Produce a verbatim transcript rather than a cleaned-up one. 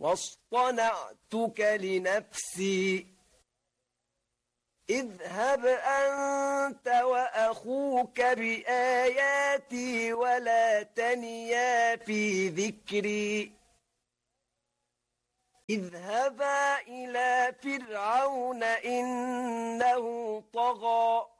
واصطنعتك لنفسي اذهب أنت وأخوك بآياتي ولا تنيا في ذكري اذهبا إلى فرعون إنه طغى